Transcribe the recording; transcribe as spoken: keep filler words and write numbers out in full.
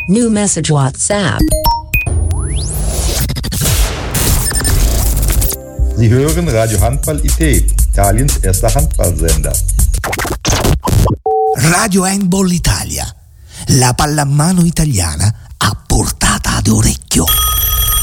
New message WhatsApp. Sie hören Radio Handball I T, Italiens erster Handballsender. Radio Handball Italia, la pallamano italiana a portata d'orecchio.